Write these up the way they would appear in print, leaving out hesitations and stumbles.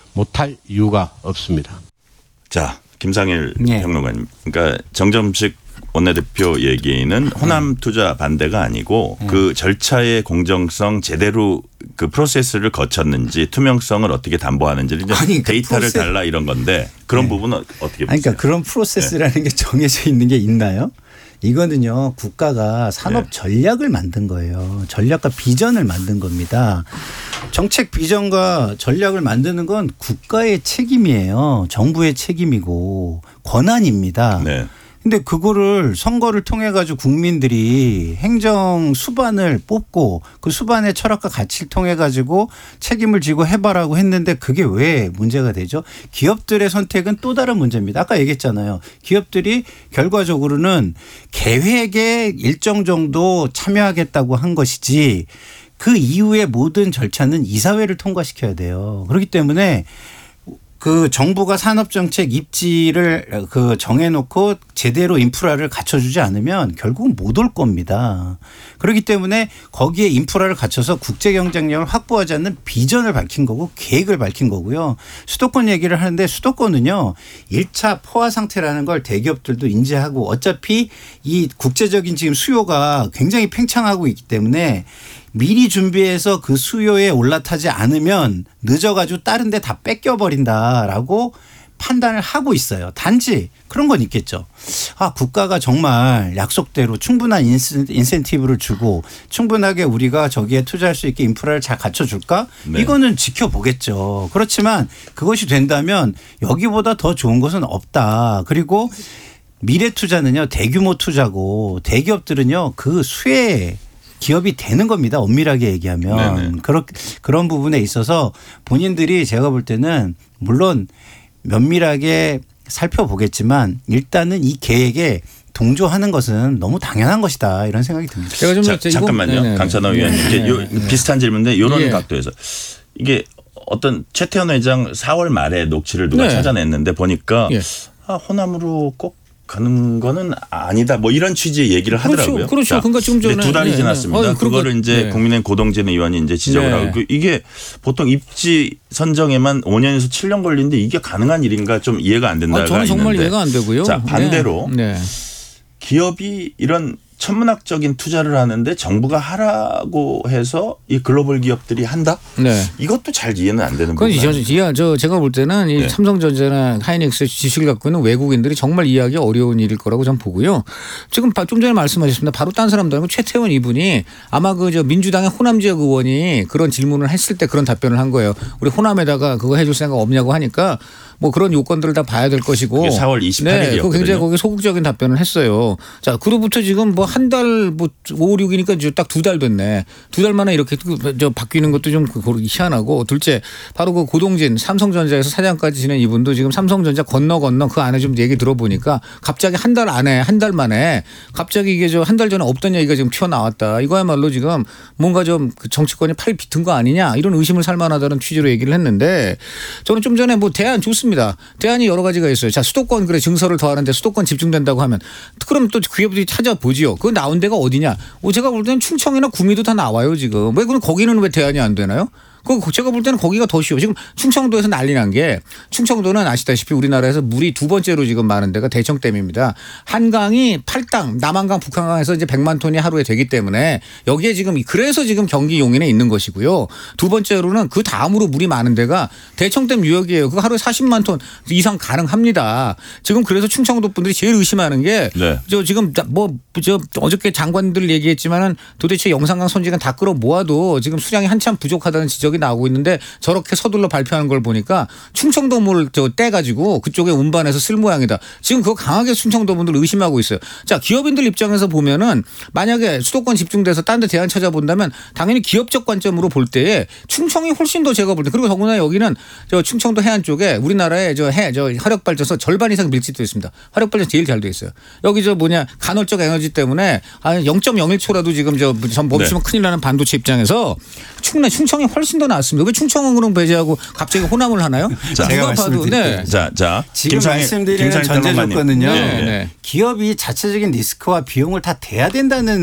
못할 이유가 없습니다. 자, 김상일 네. 평론가님. 그러니까 정점식 원내대표 얘기는 호남 투자 반대가 아니고 그 절차의 공정성 제대로 그 프로세스를 거쳤는지 투명성을 어떻게 담보하는지를 이제 아니, 그 데이터를 달라 이런 건데 그런 부분은 어떻게 보세요? 그러니까 그런 프로세스라는 게 정해져 있는 게 있나요? 이거는요, 국가가 산업 전략을 만든 거예요. 전략과 비전을 만든 겁니다. 정책 비전과 전략을 만드는 건 국가의 책임이에요. 정부의 책임이고 권한입니다. 네. 근데 그거를 선거를 통해 가지고 국민들이 행정 수반을 뽑고 그 수반의 철학과 가치를 통해 가지고 책임을 지고 해봐라고 했는데 그게 왜 문제가 되죠? 기업들의 선택은 또 다른 문제입니다. 아까 얘기했잖아요. 기업들이 결과적으로는 계획에 일정 정도 참여하겠다고 한 것이지 그 이후의 모든 절차는 이사회를 통과시켜야 돼요. 그렇기 때문에 그 정부가 산업정책 입지를 그 정해놓고 제대로 인프라를 갖춰주지 않으면 결국은 못 올 겁니다. 그렇기 때문에 거기에 인프라를 갖춰서 국제 경쟁력을 확보하지 않는 비전을 밝힌 거고 계획을 밝힌 거고요. 수도권 얘기를 하는데 수도권은요 1차 포화 상태라는 걸 대기업들도 인지하고 어차피 이 국제적인 지금 수요가 굉장히 팽창하고 있기 때문에 미리 준비해서 그 수요에 올라타지 않으면 늦어가지고 다른 데 다 뺏겨버린다라고 판단을 하고 있어요. 단지 그런 건 있겠죠. 아, 국가가 정말 약속대로 충분한 인센티브를 주고 충분하게 우리가 저기에 투자할 수 있게 인프라를 잘 갖춰줄까? 네. 이거는 지켜보겠죠. 그렇지만 그것이 된다면 여기보다 더 좋은 것은 없다. 그리고 미래 투자는요 대규모 투자고 대기업들은요 그 수혜 기업이 되는 겁니다. 엄밀하게 얘기하면. 그런 부분에 있어서 본인들이 제가 볼 때는 물론 면밀하게 살펴보겠지만 일단은 이 계획에 동조하는 것은 너무 당연한 것이다 이런 생각이 듭니다. 제가 좀 잠깐만요. 강찬호 위원님. 이제 비슷한 질문인데 이런 각도에서 이게 어떤 최태원 회장 4월 말에 녹취를 누가 찾아냈는데 보니까 호남으로 꼭 가는 거는 아니다. 뭐 이런 취지의 얘기를 하더라고요. 그렇죠. 그러니까 좀 전에 두 달이 지났습니다. 그거를 이제 국민의힘 고동진 의원이 이제 지적을 하고 이게 보통 입지 선정에만 5년에서 7년 걸리는데 이게 가능한 일인가 좀 이해가 안 된다가 저는 정말 있는데. 이해가 안 되고요. 자, 반대로 기업이 이런 천문학적인 투자를 하는데 정부가 하라고 해서 이 글로벌 기업들이 한다? 이것도 잘 이해는 안 되는 부분이에요. 제가 볼 때는 이 삼성전자나 하이닉스 지식을 갖고 있는 외국인들이 정말 이해하기 어려운 일일 거라고 저는 보고요. 지금 좀 전에 말씀하셨습니다. 바로 딴 사람도 아니고 최태원 이분이 아마 민주당의 호남 지역 의원이 그런 질문을 했을 때 그런 답변을 한 거예요. 우리 호남에다가 그거 해줄 생각 없냐고 하니까 뭐 그런 요건들을 다 봐야 될 것이고. 4월 28일이었거든요. 그 굉장히 거기 소극적인 답변을 했어요. 자, 그로부터 지금 뭐 한 달 뭐 5, 6이니까 딱 2달 됐네. 2달 만에 이렇게 바뀌는 것도 좀 희한하고 둘째 바로 그 고동진 삼성전자에서 사장까지 지낸 이분도 지금 삼성전자 건너 그 안에 좀 얘기 들어보니까 갑자기 한 달 만에 갑자기 이게 한 달 전에 없던 얘기가 지금 튀어나왔다. 이거야말로 지금 뭔가 좀 정치권이 팔이 비튼 거 아니냐 이런 의심을 살 만하다는 취지로 얘기를 했는데 저는 좀 전에 뭐 대안 좋습니다. 대안이 여러 가지가 있어요. 자, 수도권 그래 증설을 더하는데 수도권 집중된다고 하면 그럼 또 기업들이 찾아보지요. 그 나온 데가 어디냐? 제가 볼 때는 충청이나 구미도 다 나와요 지금. 왜 그럼 거기는 왜 대안이 안 되나요? 제가 볼 때는 거기가 더 쉬워. 지금 충청도에서 난리 난 게 충청도는 아시다시피 우리나라에서 물이 두 번째로 지금 많은 데가 대청댐입니다. 한강이 8당 남한강 북한강에서 이제 100만 톤이 하루에 되기 때문에 여기에 지금 그래서 지금 경기 용인에 있는 것이고요. 두 번째로는 그 다음으로 물이 많은 데가 대청댐 유역이에요. 그거 하루에 40만 톤 이상 가능합니다. 지금 그래서 충청도 분들이 제일 의심하는 게 지금 어저께 장관들 얘기했지만은 도대체 영산강 선지가 다 끌어 모아도 지금 수량이 한참 부족하다는 지적이 나오고 있는데 저렇게 서둘러 발표하는 걸 보니까 충청도물 떼가지고 그쪽에 운반해서 쓸 모양이다. 지금 그거 강하게 충청도 분들 의심하고 있어요. 자, 기업인들 입장에서 보면은 만약에 수도권 집중돼서 딴 데 대안 찾아본다면 당연히 기업적 관점으로 볼 때에 충청이 훨씬 더 제가 볼 때 그리고 더구나 여기는 충청도 해안 쪽에 우리나라의 화력발전소 절반 이상 밀집되어 있습니다. 화력발전 제일 잘 돼 있어요. 여기 간헐적 에너지 때문에 0.01초라도 지금 멈추면 큰일 나는 반도체 입장에서 충청이 훨씬 더 낫습니다. 왜 충청으로 배제하고 갑자기 호남을 하나요? 제가 말씀드릴게요. 자, 지금 말씀드리는 전제 조건은요. 기업이 자체적인 리스크와 비용을 다 대야 된다는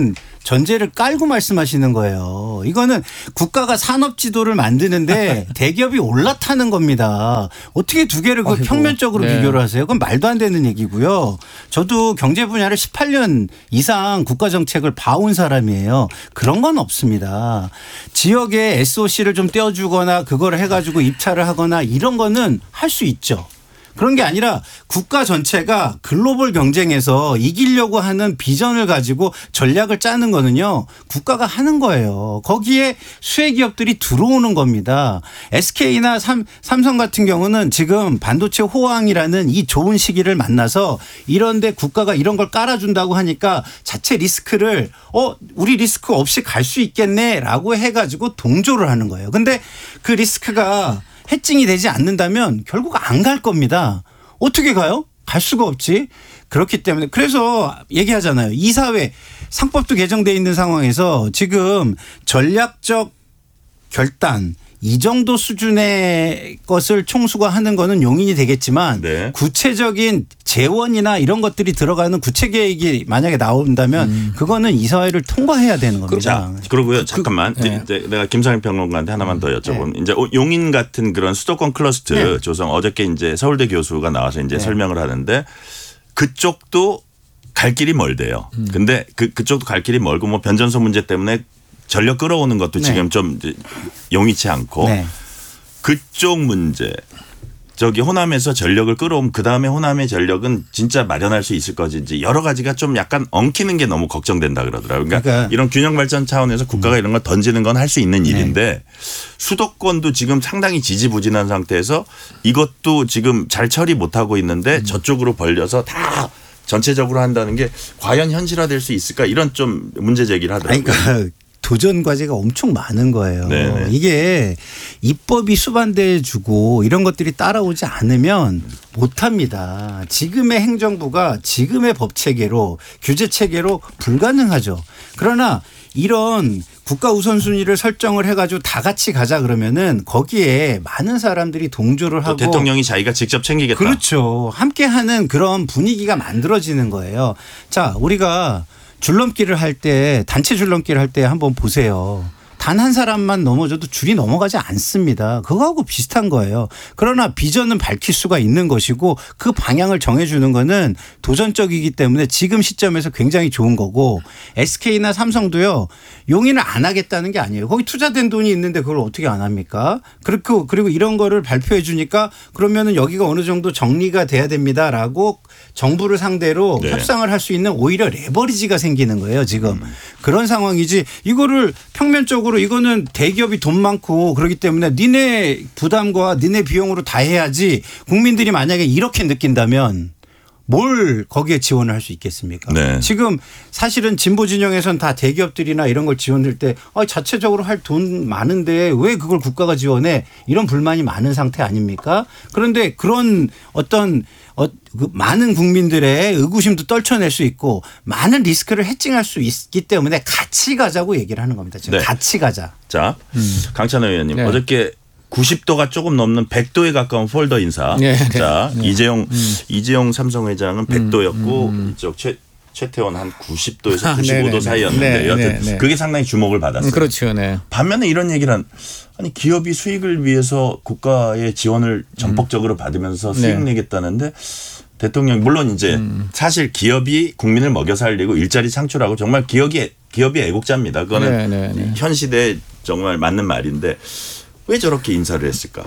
전제를 깔고 말씀하시는 거예요. 이거는 국가가 산업 지도를 만드는데 대기업이 올라타는 겁니다. 어떻게 두 개를 그 평면적으로 네. 비교를 하세요? 그건 말도 안 되는 얘기고요. 저도 경제 분야를 18년 이상 국가 정책을 봐온 사람이에요. 그런 건 없습니다. 지역에 SOC를 좀 떼어주거나 그걸 해가지고 입찰을 하거나 이런 거는 할 수 있죠. 그런 게 아니라 국가 전체가 글로벌 경쟁에서 이기려고 하는 비전을 가지고 전략을 짜는 거는요. 국가가 하는 거예요. 거기에 수혜기업들이 들어오는 겁니다. SK나 삼성 같은 경우는 지금 반도체 호황이라는 이 좋은 시기를 만나서 이런데 국가가 이런 걸 깔아준다고 하니까 자체 리스크를 우리 리스크 없이 갈 수 있겠네라고 해가지고 동조를 하는 거예요. 근데 그 리스크가 해칭이 되지 않는다면 결국 안 갈 겁니다. 어떻게 가요? 갈 수가 없지. 그렇기 때문에 그래서 얘기하잖아요. 이사회 상법도 개정돼 있는 상황에서 지금 전략적 결단 이 정도 수준의 것을 총수가 하는 거는 용인이 되겠지만 네. 구체적인 재원이나 이런 것들이 들어가는 구체 계획이 만약에 나온다면 그거는 이사회를 통과해야 되는 겁니다. 자, 그러고요. 잠깐만. 이제 내가 김상일 평론가한테 하나만 더 여쭤보면 이제 용인 같은 그런 수도권 클러스터 조성 어저께 이제 서울대 교수가 나와서 이제 설명을 하는데 그쪽도 갈 길이 멀대요. 근데 그쪽도 갈 길이 멀고 뭐 변전소 문제 때문에 전력 끌어오는 것도 지금 좀 용이치 않고 그쪽 문제 저기 호남에서 전력을 끌어오면 그다음에 호남의 전력은 진짜 마련할 수 있을 것인지 여러 가지가 좀 약간 엉키는 게 너무 걱정된다 그러더라고요. 그러니까 이런 균형 발전 차원에서 국가가 이런 걸 던지는 건 할 수 있는 일인데 수도권도 지금 상당히 지지부진한 상태에서 이것도 지금 잘 처리 못하고 있는데 저쪽으로 벌려서 다 전체적으로 한다는 게 과연 현실화될 수 있을까 이런 좀 문제 제기를 하더라고요. 그러니까 도전 과제가 엄청 많은 거예요. 네네. 이게 입법이 수반돼 주고 이런 것들이 따라오지 않으면 못합니다. 지금의 행정부가 지금의 법 체계로 규제 체계로 불가능하죠. 그러나 이런 국가 우선순위를 설정을 해가지고 다 같이 가자 그러면은 거기에 많은 사람들이 동조를 하고 대통령이 자기가 직접 챙기겠다. 그렇죠. 함께하는 그런 분위기가 만들어지는 거예요. 자, 우리가 줄넘기를 할 때 단체 줄넘기를 할 때 한번 보세요. 단 한 사람만 넘어져도 줄이 넘어가지 않습니다. 그거하고 비슷한 거예요. 그러나 비전은 밝힐 수가 있는 것이고 그 방향을 정해주는 거는 도전적이기 때문에 지금 시점에서 굉장히 좋은 거고 SK나 삼성도요. 용인을 안 하겠다는 게 아니에요. 거기 투자된 돈이 있는데 그걸 어떻게 안 합니까? 그리고 이런 거를 발표해 주니까 그러면은 여기가 어느 정도 정리가 돼야 됩니다라고 정부를 상대로 협상을 할 수 있는 오히려 레버리지가 생기는 거예요. 지금 그런 상황이지 이거를 평면적으로 이거는 대기업이 돈 많고 그렇기 때문에 니네 부담과 니네 비용으로 다 해야지 국민들이 만약에 이렇게 느낀다면 뭘 거기에 지원을 할 수 있겠습니까? 네. 지금 사실은 진보 진영에선 다 대기업들이나 이런 걸 지원할 때 자체적으로 할 돈 많은데 왜 그걸 국가가 지원해? 이런 불만이 많은 상태 아닙니까? 그런데 그런 어떤 그 많은 국민들의 의구심도 떨쳐낼 수 있고 많은 리스크를 해칭할 수 있기 때문에 같이 가자고 얘기를 하는 겁니다. 지금 같이 가자. 자, 강찬호 의원님 어저께 90도가 조금 넘는 100도에 가까운 폴더 인사. 자, 이재용 삼성 회장은 100도였고 이쪽 최태원 한 90도에서 95도 사이였는데 여튼 그게 상당히 주목을 받았어요. 그렇죠. 네. 반면에 이런 얘기를 아니 기업이 수익을 위해서 국가의 지원을 전폭적으로 받으면서 수익 내겠다는데 대통령 물론 이제 사실 기업이 국민을 먹여 살리고 일자리 창출하고 정말 기업이 애국자입니다. 그거는 현 시대에 정말 맞는 말인데 왜 저렇게 인사를 했을까?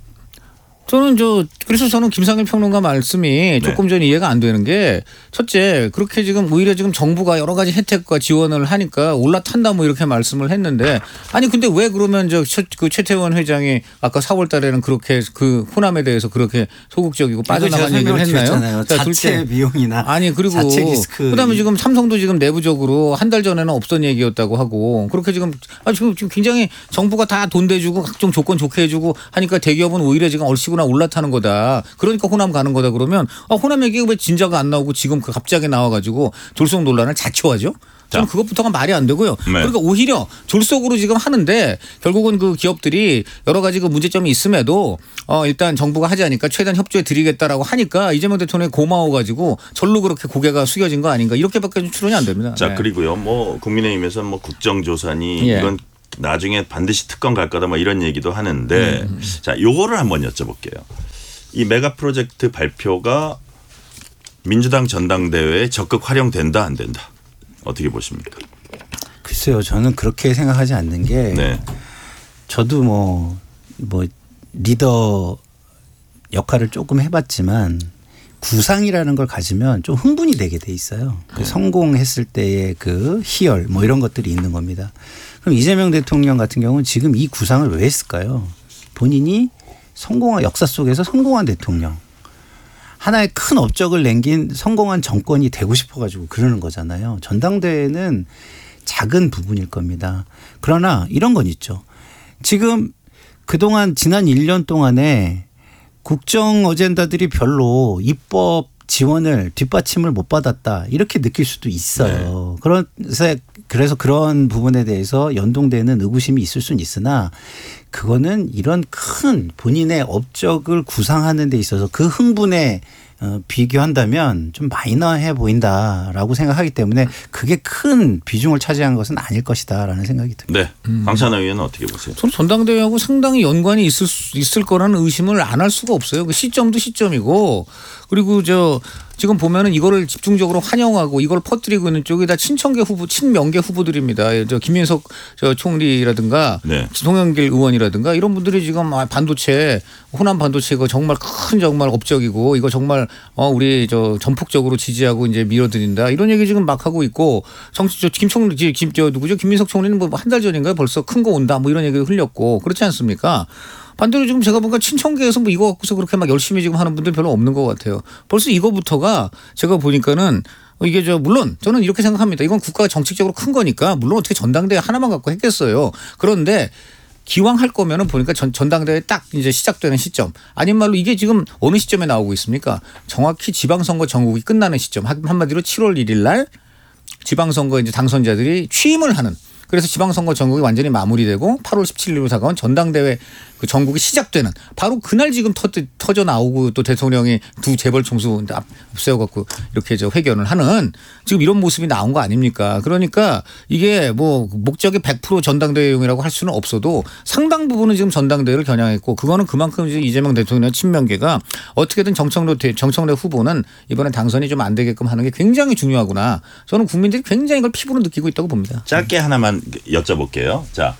그래서 저는 김상일 평론가 말씀이 조금 전 이해가 안 되는 게 첫째 그렇게 지금 오히려 지금 정부가 여러 가지 혜택과 지원을 하니까 올라탄다 뭐 이렇게 말씀을 했는데 아니 근데 왜 그러면 그 최태원 회장이 아까 4월 달에는 그렇게 그 호남에 대해서 그렇게 소극적이고 빠져나간 얘기를 했나요? 자체 비용이나 아니 그리고 자체 리스크. 그다음에 지금 삼성도 지금 내부적으로 한 달 전에는 없던 얘기였다고 하고 그렇게 지금 굉장히 정부가 다 돈 대주고 각종 조건 좋게 해주고 하니까 대기업은 오히려 지금 얼씨구나 올라타는 거다. 그러니까 호남 가는 거다 그러면 호남 얘기가 왜 진작에 안 나오고 지금 갑자기 나와가지고 졸속 논란을 자초하죠? 저는 그것부터가 말이 안 되고요. 네. 그러니까 오히려 졸속으로 지금 하는데 결국은 그 기업들이 여러 가지 그 문제점이 있음에도 일단 정부가 하지 않으니까 최대한 협조해 드리겠다라고 하니까 이재명 대통령이 고마워가지고 절로 그렇게 고개가 숙여진 거 아닌가 이렇게밖에 추론이 안 됩니다. 자 네. 그리고요 뭐 국민의힘에서 뭐 국정조사니 예. 이건 나중에 반드시 특검 갈 거다 뭐 이런 얘기도 하는데 자 요거를 한번 여쭤볼게요. 이 메가 프로젝트 발표가 민주당 전당대회에 적극 활용된다 안 된다 어떻게 보십니까? 글쎄요, 저는 그렇게 생각하지 않는 게 네. 저도 뭐 리더 역할을 조금 해봤지만 구상이라는 걸 가지면 좀 흥분이 되게 돼 있어요. 그 성공했을 때의 그 희열 뭐 이런 것들이 있는 겁니다. 그럼 이재명 대통령 같은 경우는 지금 이 구상을 왜 했을까요? 본인이 성공한 역사 속에서 성공한 대통령. 하나의 큰 업적을 남긴 성공한 정권이 되고 싶어가지고 그러는 거잖아요. 전당대회는 작은 부분일 겁니다. 그러나 이런 건 있죠. 지금 그동안 지난 1년 동안에 국정 어젠다들이 별로 입법 지원을 뒷받침을 못 받았다 이렇게 느낄 수도 있어요. 그래서 그런 부분에 대해서 연동되는 의구심이 있을 수는 있으나 그거는 이런 큰 본인의 업적을 구상하는 데 있어서 그 흥분에 비교한다면 좀 마이너해 보인다라고 생각하기 때문에 그게 큰 비중을 차지한 것은 아닐 것이다라는 생각이 듭니다. 네. 강찬호 의원은 어떻게 보세요? 저는 전당대회하고 상당히 연관이 있을 거라는 의심을 안 할 수가 없어요. 그 시점도 시점이고 그리고 지금 보면은 이거를 집중적으로 환영하고 이걸 퍼뜨리고 있는 쪽이 다 친명계 후보들입니다. 김민석 총리라든가 네. 송영길 의원이라든가 이런 분들이 지금 반도체 호남 반도체 이거 정말 큰 정말 업적이고 이거 정말 우리 전폭적으로 지지하고 이제 밀어드린다 이런 얘기 지금 막 하고 있고 김민석 총리는 뭐 한 달 전인가요? 벌써 큰 거 온다 뭐 이런 얘기 흘렸고 그렇지 않습니까? 반대로 지금 제가 보니까 친청계에서 뭐 이거 갖고서 그렇게 막 열심히 지금 하는 분들 별로 없는 것 같아요. 벌써 이거부터가 제가 보니까는 이게 물론 저는 이렇게 생각합니다. 이건 국가가 정책적으로 큰 거니까 물론 어떻게 전당대회 하나만 갖고 했겠어요. 그런데 기왕 할 거면은 보니까 전당대회 딱 이제 시작되는 시점 아닌 말로 이게 지금 어느 시점에 나오고 있습니까? 정확히 지방선거 전국이 끝나는 시점 한마디로 7월 1일 날 지방선거 이제 당선자들이 취임을 하는 그래서 지방선거 전국이 완전히 마무리되고 8월 17일로 다가온 전당대회 그 전국이 시작되는 바로 그날 지금 터져 나오고 또 대통령이 두 재벌 총수 앞세워갖고 이렇게 회견을 하는 지금 이런 모습이 나온 거 아닙니까? 그러니까 이게 뭐 목적이 100% 전당대회용이라고 할 수는 없어도 상당 부분은 지금 전당대회를 겨냥했고 그거는 그만큼 이제 이재명 대통령의 친명계가 어떻게든 정청래 후보는 이번에 당선이 좀 안 되게끔 하는 게 굉장히 중요하구나. 저는 국민들이 굉장히 이걸 피부로 느끼고 있다고 봅니다. 짧게 하나만 여쭤볼게요. 자,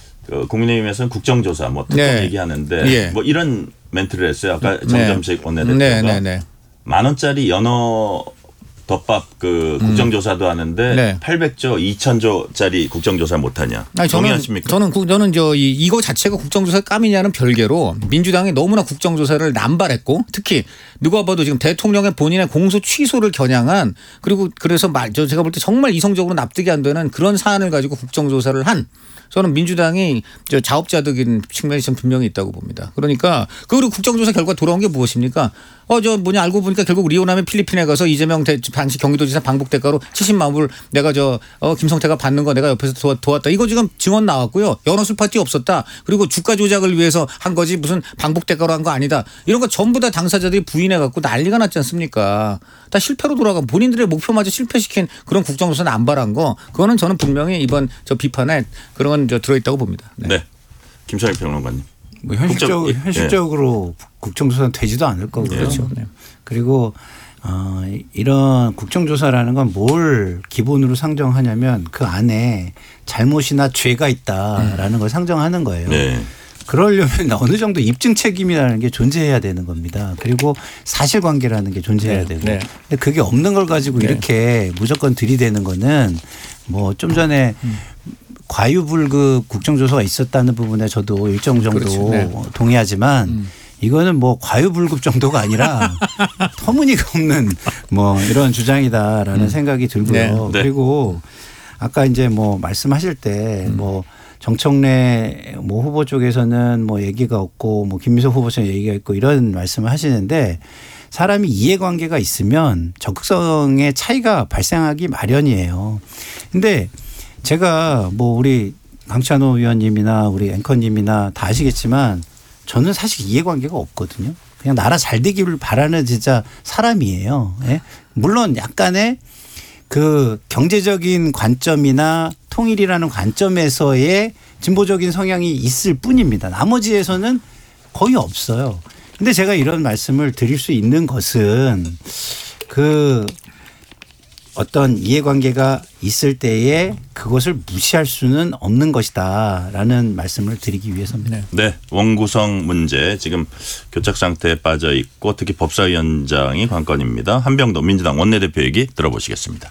국민의힘에서는 국정조사 뭐 특검 네. 얘기하는데 예. 뭐 이런 멘트를 했어요. 아까 정점식 원내대표가 네. 10,000원짜리 연어 덮밥 국정조사도 하는데 네. 800조 2,000조짜리 국정조사 못하냐. 아니, 동의하십니까? 저는 이거 자체가 국정조사 까미냐는 별개로 민주당이 너무나 국정조사를 남발했고 특히 누가 봐도 지금 대통령의 본인의 공소 취소를 겨냥한 그리고 그래서 제가 볼 때 정말 이성적으로 납득이 안 되는 그런 사안을 가지고 국정조사를 한 저는 민주당이 자업자득인 측면이 좀 분명히 있다고 봅니다. 그러니까 그리고 국정조사 결과 돌아온 게 무엇입니까? 알고 보니까 결국 리오남의 필리핀에 가서 이재명 당시 경기도지사 방북 대가로 70만 불 내가 김성태가 받는 거 내가 옆에서 도왔다. 이거 지금 증언 나왔고요. 연어술 파티 없었다. 그리고 주가 조작을 위해서 한 거지 무슨 방북 대가로 한 거 아니다. 이런 거 전부 다 당사자들이 부인해 갖고 난리가 났지 않습니까? 다 실패로 돌아간 본인들의 목표마저 실패시킨 그런 국정조사 남발한 거 그거는 저는 분명히 이번 비판에 그런 건 들어있다고 봅니다. 네. 김철민 평론가님. 뭐 현실적으로 국정조사는 되지도 않을 거고요. 그렇죠. 네. 그리고 이런 국정조사라는 건 뭘 기본으로 상정하냐면 그 안에 잘못이나 죄가 있다라는 걸 상정하는 거예요. 네. 그러려면 어느 정도 입증 책임이라는 게 존재해야 되는 겁니다. 그리고 사실관계라는 게 존재해야 되고. 네. 근데 그게 없는 걸 가지고 이렇게 무조건 들이대는 거는 뭐 좀 전에 과유불급 국정조사가 있었다는 부분에 저도 일정 정도 그렇죠. 네. 동의하지만 이거는 뭐 과유불급 정도가 아니라 터무니가 없는 뭐 이런 주장이다라는 생각이 들고요. 네. 네. 그리고 아까 이제 뭐 말씀하실 때 뭐 정청래 뭐 후보 쪽에서는 뭐 얘기가 없고 뭐 김민석 후보 쪽에 얘기가 있고 이런 말씀을 하시는데 사람이 이해관계가 있으면 적극성의 차이가 발생하기 마련이에요. 근데 제가 뭐 우리 강찬호 의원님이나 우리 앵커님이나 다 아시겠지만 저는 사실 이해관계가 없거든요. 그냥 나라 잘 되기를 바라는 진짜 사람이에요. 예? 물론 약간의 그 경제적인 관점이나 통일이라는 관점에서의 진보적인 성향이 있을 뿐입니다. 나머지에서는 거의 없어요. 근데 제가 이런 말씀을 드릴 수 있는 것은 그 어떤 이해관계가 있을 때에 그것을 무시할 수는 없는 것이다라는 말씀을 드리기 위해서입니다. 네. 원구성 문제 지금 교착 상태에 빠져 있고 특히 법사위원장이 관건입니다. 한병도 민주당 원내대표 얘기 들어보시겠습니다.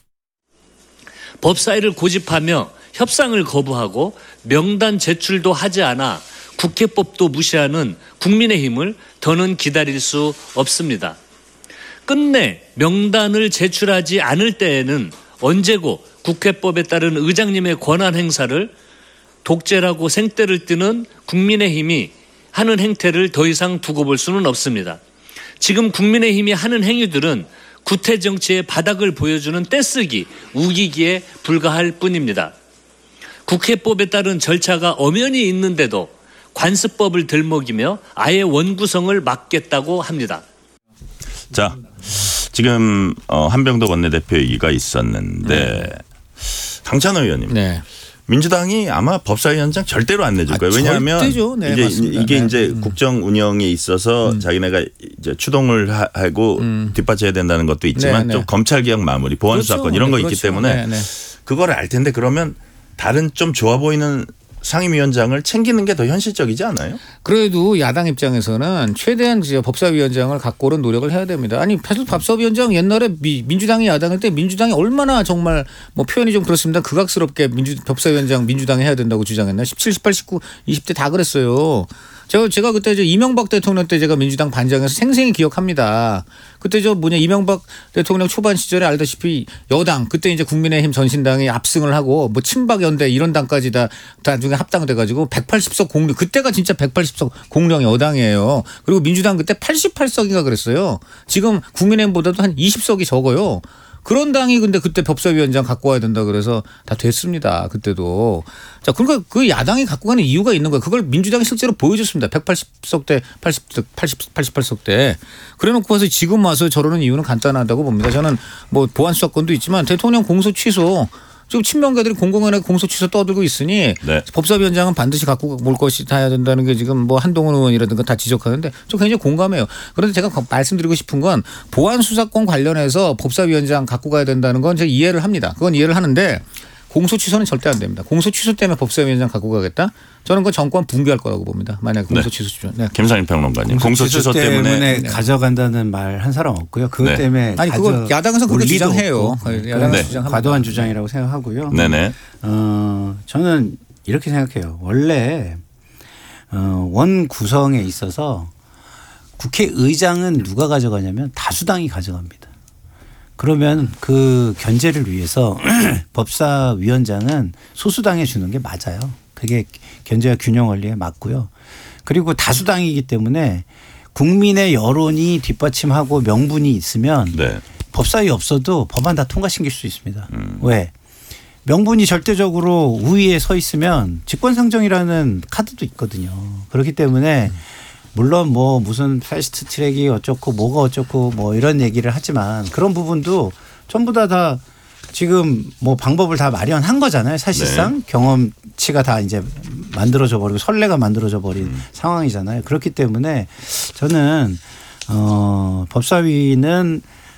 법사위를 고집하며 협상을 거부하고 명단 제출도 하지 않아 국회법도 무시하는 국민의힘을 더는 기다릴 수 없습니다. 끝내 명단을 제출하지 않을 때에는 언제고 국회법에 따른 의장님의 권한 행사를 독재라고 생떼를 띠는 국민의힘이 하는 행태를 더 이상 두고 볼 수는 없습니다. 지금 국민의힘이 하는 행위들은 구태 정치의 바닥을 보여주는 떼쓰기, 우기기에 불과할 뿐입니다. 국회법에 따른 절차가 엄연히 있는데도 관습법을 들먹이며 아예 원구성을 막겠다고 합니다. 자, 지금 한병도 원내대표 얘기가 있었는데 강찬호 의원님. 네. 민주당이 아마 법사위원장 절대로 안 내줄 거예요. 왜냐하면 절대죠. 네, 이게 네. 이제 국정 운영에 있어서 자기네가 이제 추동을 하고 뒷받쳐야 된다는 것도 있지만 네, 또 네. 검찰개혁 마무리, 보안수사권 그렇죠. 이런 거 네, 있기 그렇죠. 때문에 네, 네. 그거를 알 텐데 그러면 다른 좀 좋아 보이는 상임위원장을 챙기는 게 더 현실적이지 않아요? 그래도 야당 입장에서는 최대한 이제 법사위원장을 갖고 오는 노력을 해야 됩니다. 아니 사실 법사위원장 옛날에 민주당이 야당일 때 민주당이 얼마나 정말 뭐 표현이 좀 그렇습니다. 극악스럽게 법사위원장 민주당이 해야 된다고 주장했나? 17, 18, 19, 20대 다 그랬어요. 제가 그때 이제 이명박 대통령 때 제가 민주당 반장에서 생생히 기억합니다. 그때 이명박 대통령 초반 시절에 알다시피 여당 그때 이제 국민의힘 전신당이 압승을 하고 뭐 친박연대 이런 당까지 다 나중에 합당돼 가지고 180석 공령 그때가 진짜 180석 공령 여당이에요. 그리고 민주당 그때 88석인가 그랬어요. 지금 국민의힘보다도 한 20석이 적어요. 그런 당이 근데 그때 법사위원장 갖고 와야 된다 그래서 다 됐습니다. 그때도. 자, 그러니까 그 야당이 갖고 가는 이유가 있는 거예요. 그걸 민주당이 실제로 보여줬습니다. 180석 때, 88석 때. 그래 놓고 와서 지금 와서 저러는 이유는 간단하다고 봅니다. 저는 뭐 보안수사권도 있지만 대통령 공소 취소 지금 친명가들이 공공연하게 공소 취소 떠들고 있으니 네. 법사위원장은 반드시 갖고 올 것이 다 해야 된다는 게 지금 뭐 한동훈 의원이라든가 다 지적하는데 좀 굉장히 공감해요. 그런데 제가 말씀드리고 싶은 건 보안 수사권 관련해서 법사위원장 갖고 가야 된다는 건 제가 이해를 합니다. 그건 이해를 하는데 공소 취소는 절대 안 됩니다. 공소 취소 때문에 법사위원장 갖고 가겠다? 저는 그 정권 붕괴할 거라고 봅니다. 만약에 공소 취소. 네. 김상인 평론가님. 공소 취소 때문에 가져간다는 말 한 사람 없고요. 그것 네. 때문에 아니 그거 야당에서 그렇게 주장해요. 야당에서 네. 주장합니다. 과도한 주장이라고 생각하고요. 네네. 저는 이렇게 생각해요. 원래 원 구성에 있어서 국회의장은 누가 가져가냐면 다수당이 가져갑니다. 그러면 그 견제를 위해서 법사위원장은 소수당에 주는 게 맞아요. 그게 견제와 균형 원리에 맞고요. 그리고 다수당이기 때문에 국민의 여론이 뒷받침하고 명분이 있으면 네. 법사위 없어도 법안 다 통과시킬 수 있습니다. 왜? 명분이 절대적으로 우위에 서 있으면 직권상정이라는 카드도 있거든요. 그렇기 때문에 물론 뭐 무슨 패스트 트랙이 어쩌고 뭐가 어쩌고 뭐 이런 얘기를 하지만 그런 부분도 전부 다 지금 뭐 방법을 다 마련한 거잖아요. 사실상 네. 경험치가 다 이제 만들어져 버리고 선례가 만들어져 버린 상황이잖아요. 그렇기 때문에 저는 법사위는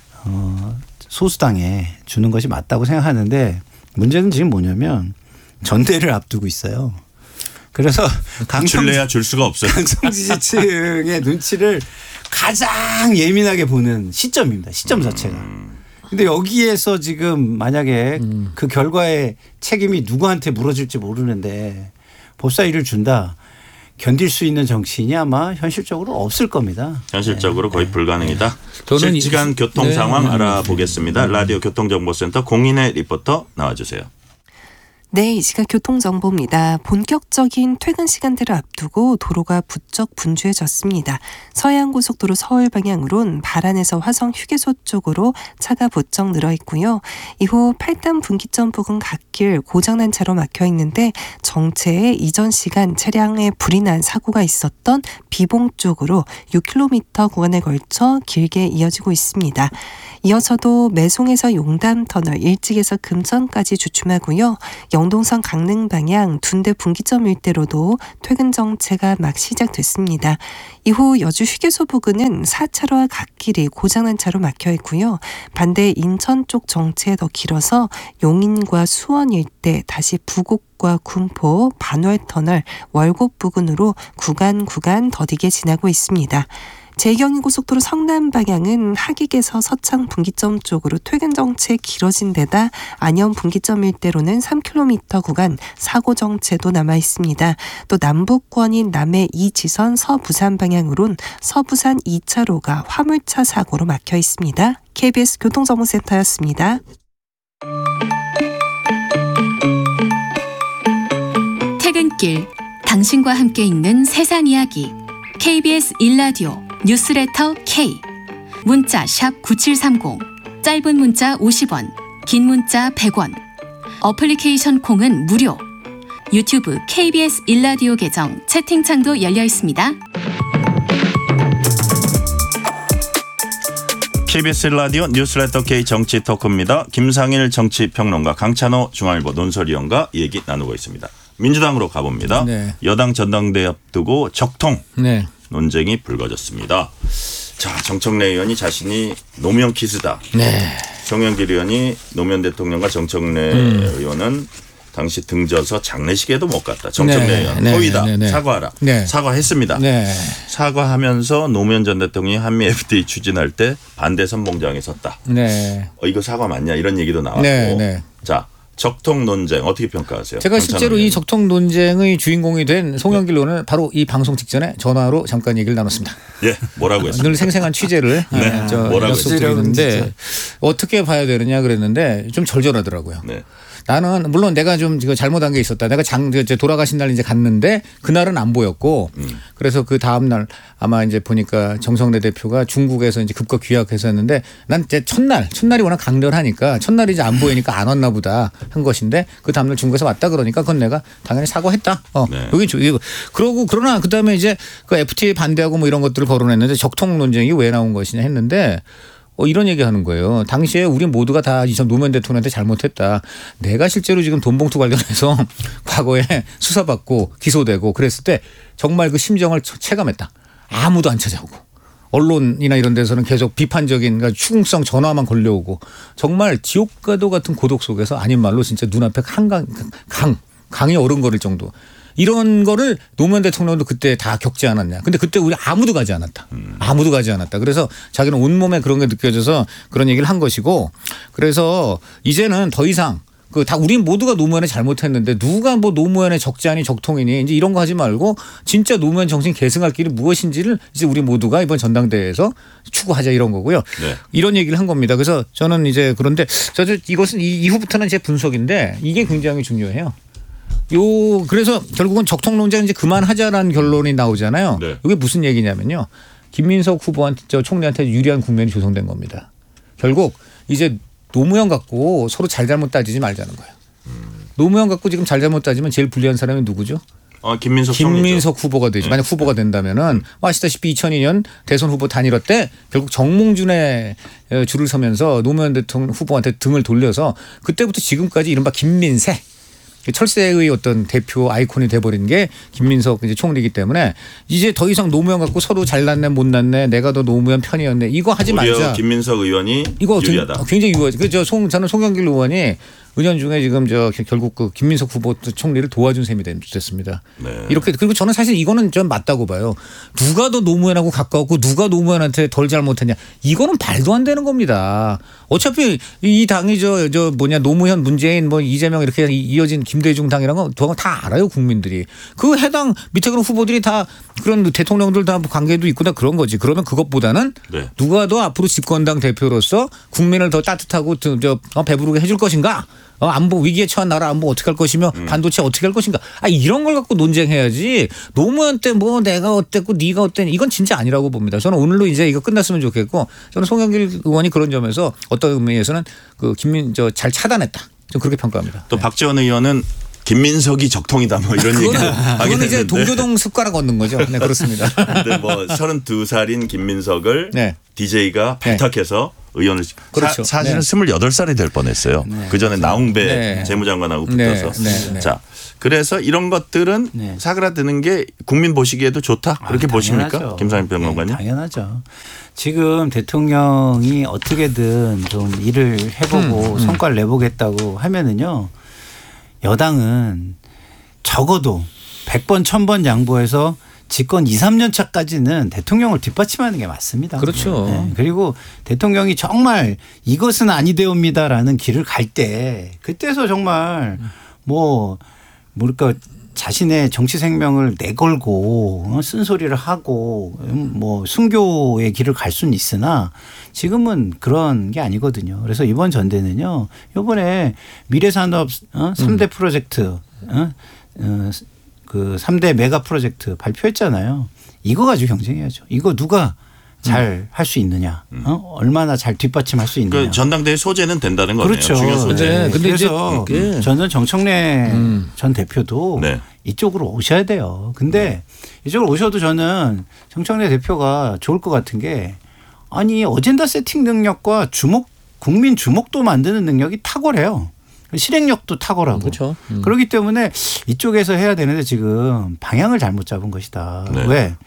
소수당에 주는 것이 맞다고 생각하는데 문제는 지금 뭐냐면 전대를 앞두고 있어요. 그래서 줄래야 줄 수가 없어요. 강성 지지층의 눈치를 가장 예민하게 보는 시점입니다. 시점 자체가. 근데 여기에서 지금 만약에 그 결과의 책임이 누구한테 물어질지 모르는데 법사위를 준다. 견딜 수 있는 정치인이 아마 현실적으로 없을 겁니다. 현실적으로 거의 불가능이다. 저는 실시간 교통 상황 알아보겠습니다. 라디오 교통정보센터 공인혜 리포터 나와주세요. 네, 이 시각 교통정보입니다. 본격적인 퇴근 시간들을 앞두고 도로가 부쩍 분주해졌습니다. 서해안고속도로 서울 방향으론 발안에서 화성 휴게소 쪽으로 차가 부쩍 늘어 있고요. 이후 8단 분기점 부근 갓길 고장난 차로 막혀 있는데 정체에 이전 시간 차량에 불이 난 사고가 있었던 비봉 쪽으로 6km 구간에 걸쳐 길게 이어지고 있습니다. 이어서도 매송에서 용담터널, 일찍에서 금천까지 주춤하고요. 영동선 강릉 방향 둔대 분기점 일대로도 퇴근 정체가 막 시작됐습니다. 이후 여주 휴게소 부근은 4차로와 갓길이 고장난 차로 막혀 있고요. 반대 인천 쪽 정체 더 길어서 용인과 수원 일대, 다시 부곡과 군포, 반월터널, 월곡 부근으로 구간 더디게 지나고 있습니다. 제2경인고속도로 성남 방향은 하객에서 서창 분기점 쪽으로 퇴근 정체 길어진 데다 안현 분기점 일대로는 3km 구간 사고 정체도 남아 있습니다. 또 남북권인 남해 2지선 서부산 방향으론 서부산 2차로가 화물차 사고로 막혀 있습니다. KBS 교통정보센터였습니다. 퇴근길 당신과 함께 읽는 세상 이야기 KBS 1라디오 뉴스레터 K 문자 샵 9730 짧은 문자 50원 긴 문자 100원 어플리케이션 콩은 무료 유튜브 KBS 1라디오 계정 채팅창도 열려 있습니다. KBS 라디오 뉴스레터 K 정치 토크입니다. 김상일 정치평론가 강찬호 중앙일보 논설위원과 얘기 나누고 있습니다. 민주당으로 가봅니다. 네. 여당 전당대회 앞두고 적통 네. 논쟁이 불거졌습니다. 자, 정청래 의원이 자신이 노무현 키스다. 네. 송영길 의원이 노무현 대통령과 정청래 의원은 당시 등져서 장례식에도 못 갔다. 정청래 네. 의원 허위다. 네. 사과하라. 네. 사과했습니다. 네. 사과하면서 노무현 전 대통령이 한미 FTA 추진할 때 반대 선봉장에 섰다. 네. 이거 사과 맞냐 이런 얘기도 나왔고. 네. 자. 적통 논쟁 어떻게 평가하세요? 제가 실제로 이 적통 논쟁의 주인공이 된 송영길 의원은 바로 이 방송 직전에 전화로 잠깐 얘기를 나눴습니다. 예, 뭐라고 했습니까? 늘 생생한 취재를 뭐라고 했는데 어떻게 봐야 되느냐 그랬는데 좀 절절하더라고요. 네. 나는 물론 내가 좀 잘못한 게 있었다. 내가 돌아가신 날 이제 갔는데 그날은 안 보였고 그래서 그 다음 날 아마 이제 보니까 정성래 대표가 중국에서 이제 급거 귀국해서 했는데 난 이제 첫날이 워낙 강렬하니까 첫날이 이제 안 보이니까 안 왔나 보다 한 것인데 그 다음 날 중국에서 왔다 그러니까 그건 내가 당연히 사과했다. 네. 여기 그러고 그러나 그 다음에 이제 그 FTA 반대하고 뭐 이런 것들을 거론했는데 적통 논쟁이 왜 나온 것이냐 했는데 이런 얘기하는 거예요. 당시에 우리 모두가 다 이전 노무현 대통령한테 잘못했다. 내가 실제로 지금 돈봉투 관련해서 과거에 수사받고 기소되고 그랬을 때 정말 그 심정을 체감했다. 아무도 안 찾아오고 언론이나 이런 데서는 계속 비판적인 그러니까 추궁성 전화만 걸려오고 정말 지옥가도 같은 고독 속에서 아닌 말로 진짜 눈앞에 강이 어른거릴 정도. 이런 거를 노무현 대통령도 그때 다 겪지 않았냐. 근데 그때 우리 아무도 가지 않았다. 아무도 가지 않았다. 그래서 자기는 온몸에 그런 게 느껴져서 그런 얘기를 한 것이고 그래서 이제는 더 이상 다 우린 모두가 노무현에 잘못했는데 누가 뭐 노무현의 적자니 적통이니 이제 이런 거 하지 말고 진짜 노무현 정신 계승할 길이 무엇인지를 이제 우리 모두가 이번 전당대회에서 추구하자 이런 거고요. 네. 이런 얘기를 한 겁니다. 그래서 저는 이제 그런데 이것은 이후부터는 제 분석인데 이게 굉장히 중요해요. 그래서 결국은 적통 논쟁 이제 그만하자라는 결론이 나오잖아요. 네. 이게 무슨 얘기냐면요. 김민석 후보한테 총리한테 유리한 국면이 조성된 겁니다. 결국 이제 노무현 갖고 서로 잘잘못 따지지 말자는 거예요. 노무현 갖고 지금 잘잘못 따지면 제일 불리한 사람이 누구죠? 김민석 후보가 되죠. 만약 후보가 된다면은 아시다시피 2002년 대선 후보 단일화 때 결국 정몽준의 줄을 서면서 노무현 대통령 후보한테 등을 돌려서 그때부터 지금까지 이른바 김민세 철새의 어떤 대표 아이콘이 돼버린 게 김민석 이제 총리이기 때문에 이제 더 이상 노무현 갖고 서로 잘났네 못났네 내가 더 노무현 편이었네 이거 하지 말자. 김민석 의원이 이거 유리하다. 굉장히 유리하지. 저는 송영길 의원이 은연중에 지금 결국 그 김민석 후보 총리를 도와준 셈이 됐습니다. 네. 이렇게 그리고 저는 사실 이거는 좀 맞다고 봐요. 누가 더 노무현하고 가까웠고 누가 노무현한테 덜 잘못했냐 이거는 말도 안 되는 겁니다. 어차피 이 당이 노무현 문재인 뭐 이재명 이렇게 이어진 김대중 당이라는 건 다 알아요 국민들이. 그 해당 밑에 그런 후보들이 다 그런 대통령들 다 관계도 있고 다 그런 거지. 그러면 그것보다는 네. 누가 더 앞으로 집권당 대표로서 국민을 더 따뜻하고 배부르게 해줄 것인가. 안보 위기에 처한 나라 안보 어떻게 할 것이며 반도체 어떻게 할 것인가. 이런 걸 갖고 논쟁해야지. 노무현 때 뭐 내가 어땠고 네가 어땠니 이건 진짜 아니라고 봅니다. 저는 오늘로 이제 이거 끝났으면 좋겠고 저는 송영길 의원이 그런 점에서 어떤 의미에서는 잘 차단했다. 좀 그렇게 평가합니다. 또 박지원 의원은 김민석이 적통이다 뭐 이런 얘기를 하게 그거는 이제 됐는데. 동교동 습가락 얻는 거죠. 네, 그렇습니다. 근데 뭐 32살인 김민석을 네. DJ가 발탁해서 의원을 그렇죠. 사실은 네. 28살이 될 뻔했어요. 그전에 나웅배 네. 재무장관하고 붙어서. 네. 자, 그래서 이런 것들은 네. 사그라드는 게 국민 보시기에도 좋다. 그렇게 보십니까? 당연하죠. 김상현 평론가님. 네, 당연하죠. 지금 대통령이 어떻게든 좀 일을 해보고 성과를 내보겠다고 하면은요. 여당은 적어도 100번 1000번 양보해서 집권 2, 3년 차까지는 대통령을 뒷받침하는 게 맞습니다. 그렇죠. 네. 그리고 대통령이 정말 이것은 아니되옵니다라는 길을 갈 때 그때서 정말 뭐랄까 자신의 정치 생명을 내걸고 쓴소리를 하고 뭐 순교의 길을 갈 수는 있으나 지금은 그런 게 아니거든요. 그래서 이번 전대는요. 이번에 미래산업 3대 프로젝트 그 3대 메가 프로젝트 발표했잖아요. 이거 가지고 경쟁해야죠. 이거 누가 잘 할 수 있느냐. 얼마나 잘 뒷받침할 수 있느냐. 그 전당대회 소재는 된다는 거네요. 그렇죠. 중요 소재. 네. 근데 그래서 이제 저는 정청래 전 대표도 네. 이쪽으로 오셔야 돼요. 근데 이쪽으로 오셔도 저는 정청래 대표가 좋을 것 같은 게 아니 어젠다 세팅 능력과 국민 주목도 만드는 능력이 탁월해요. 실행력도 탁월하고. 그렇죠. 그렇기 때문에 이쪽에서 해야 되는데 지금 방향을 잘못 잡은 것이다. 네. 왜?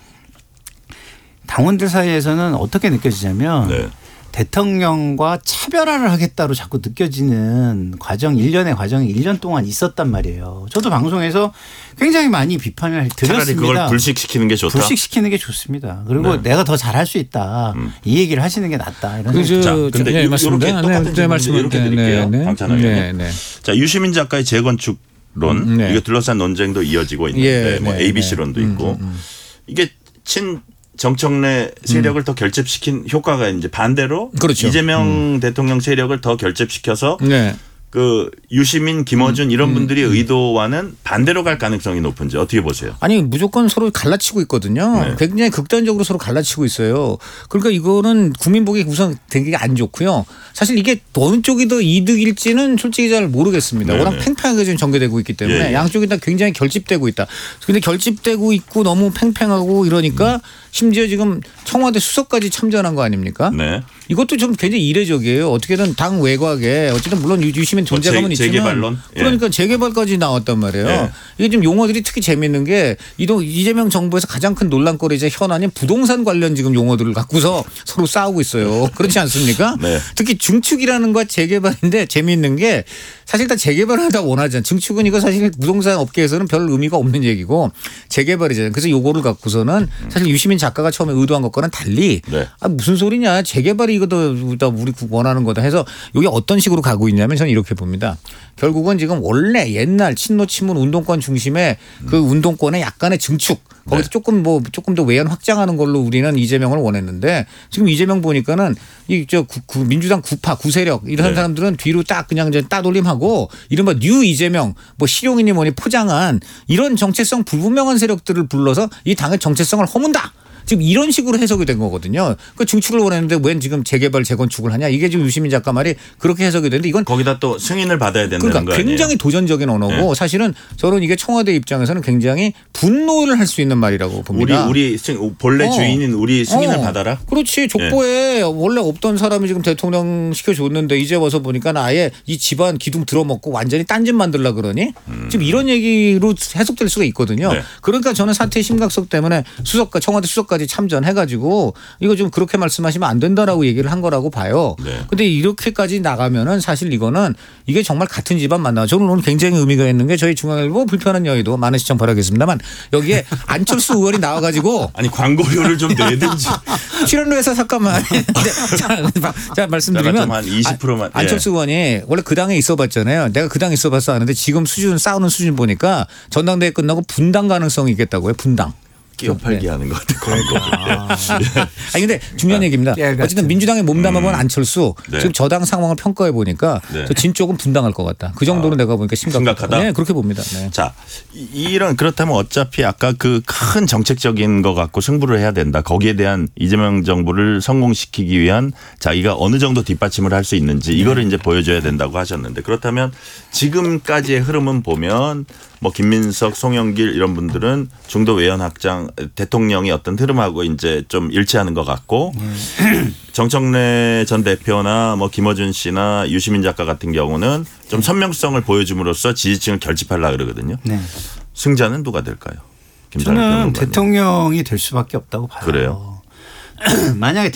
당원들 사이에서는 어떻게 느껴지냐면 네. 대통령과 차별화를 하겠다로 자꾸 느껴지는 일련의 과정이 1년 동안 있었단 말이에요. 저도 방송에서 굉장히 많이 비판을 드렸습니다. 차라리 그걸 불식시키는 게 좋다. 불식시키는 게 좋습니다. 그리고 네. 내가 더 잘할 수 있다. 이 얘기를 하시는 게 낫다. 이런 생각이 자, 듭니다. 근데 네, 맞습니다. 이렇게 똑같은 질문 이렇게 드릴게요. 강찬호 의원님. 자, 유시민 작가의 재건축론 네. 이거 둘러싼 논쟁도 이어지고 있는데 예, 뭐 네, ABC론도 있고 이게 정청래 세력을 더 결집시킨 효과가 이제 반대로 그렇죠. 이재명 대통령 세력을 더 결집시켜서 네. 그 유시민, 김어준 이런 분들이 의도와는 반대로 갈 가능성이 높은지 어떻게 보세요? 아니 무조건 서로 갈라치고 있거든요. 네. 굉장히 극단적으로 서로 갈라치고 있어요. 그러니까 이거는 국민 보기에 우선 되게 안 좋고요. 사실 이게 어느 쪽이 더 이득일지는 솔직히 잘 모르겠습니다. 네네. 워낙 팽팽하게 지금 전개되고 있기 때문에 예. 양쪽이 다 굉장히 결집되고 있다. 근데 결집되고 있고 너무 팽팽하고 이러니까 심지어 지금 청와대 수석까지 참전한 거 아닙니까? 네. 이것도 좀 굉장히 이례적이에요. 어떻게든 당 외곽에 어쨌든 물론 유시민 존재감은 있지만 재개발론? 예. 그러니까 재개발까지 나왔단 말이에요. 예. 이게 좀 용어들이 특히 재밌는 게 이재명 정부에서 가장 큰 논란거리자 현안인 부동산 관련 지금 용어들을 갖고서 서로 싸우고 있어요. 그렇지 않습니까? 네. 특히 증축이라는 거 재개발인데 재미있는 게 사실 다 재개발을 다 원하잖아요. 증축은 이거 사실 부동산 업계에서는 별 의미가 없는 얘기고 재개발이잖아요. 그래서 요거를 갖고서는 사실 유시민 작가가 처음에 의도한 것과는 달리 네. 무슨 소리냐 재개발이 이거 다 우리 원하는 거다 해서 이게 어떤 식으로 가고 있냐면 저는 이렇게 봅니다. 결국은 지금 원래 옛날 친노 친문 운동권 중심의 그 운동권의 약간의 증축 거기서 네. 조금 더 외연 확장하는 걸로 우리는 이재명을 원했는데 지금 이재명 보니까는 민주당 구파 구세력 이런 네. 사람들은 뒤로 딱 그냥 이제 따돌림하고 이른바 뉴 이재명 뭐 실용이니 뭐니 포장한 이런 정체성 불분명한 세력들을 불러서 이 당의 정체성을 허문다. 지금 이런 식으로 해석이 된 거거든요. 그 증축을 원했는데 웬 지금 재개발 재건축을 하냐. 이게 지금 유시민 작가 말이 그렇게 해석이 되는데 이건 거기다 또 승인을 받아야 된다는 그러니까 거 아니에요? 굉장히 도전적인 언어고 네. 사실은 저는 이게 청와대 입장에서는 굉장히 분노를 할 수 있는 말이라고 봅니다. 우리 본래 주인인 우리 승인을 받아라. 그렇지. 족보에 원래 없던 사람이 지금 대통령 시켜줬는데 이제 와서 보니까 아예 이 집안 기둥 들어먹고 완전히 딴집 만들라 그러니 지금 이런 얘기로 해석될 수가 있거든요. 네. 그러니까 저는 사태의 심각성 때문에 청와대 수석까지 참전해가지고 이거 좀 그렇게 말씀하시면 안 된다라고 얘기를 한 거라고 봐요. 네. 근데 이렇게까지 나가면은 사실 이거는 이게 정말 같은 집안 만나. 저는 오늘 굉장히 의미가 있는 게 저희 중앙일보 불편한 여의도 많은 시청 바라겠습니다만 여기에 안철수 의원이 나와가지고 아니 광고료를 좀 내든지. 출연료에서 잠깐만. 자 말씀드리면 한 20%만. 안철수 의원이 원래 그 당에 있어봤잖아요. 내가 그 당에 있어봤어 하는데 지금 싸우는 수준 보니까 전당대회 끝나고 분당 가능성이 있겠다고요. 분당. 끼어팔기 네. 하는 것 같아요. 아니 근데 중요한 얘기입니다. 어쨌든 민주당에 몸담아본 안철수 네. 지금 저당 상황을 평가해 보니까 네. 저 진 쪽은 분당할 것 같다. 그 정도로 내가 보니까 심각하다? 네, 그렇게 봅니다. 네. 자, 이런 그렇다면 어차피 아까 그 큰 정책적인 거 갖고 승부를 해야 된다. 거기에 대한 이재명 정부를 성공시키기 위한 자기가 어느 정도 뒷받침을 할 수 있는지 이거를 이제 보여줘야 된다고 하셨는데 그렇다면 지금까지의 흐름은 보면 뭐 김민석, 송영길 이런 분들은 중도 외연 확장 대통령이 어떤 흐름하고 이제 좀 일치하는 것 같고 정청래 전 대표나 뭐 김어준 씨나 유시민 작가 같은 경우는 좀 선명성을 보여줌으로써 지지층을 결집하려고 그러거든요. 네. 승자는 누가 될까요? 김상일 저는 평론가님. 대통령이 될 수밖에 없다고 봐요. 그래요? 만약에